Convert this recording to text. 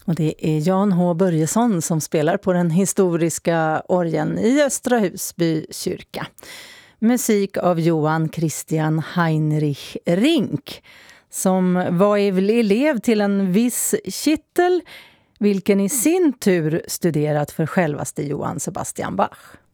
Och det är Jan H. Börjesson som spelar på den historiska orgeln i Östra Husby kyrka. Musik av Johan Christian Heinrich Rink, som var elev till en viss Kittel, vilken i sin tur studerat för självaste Johann Sebastian Bach.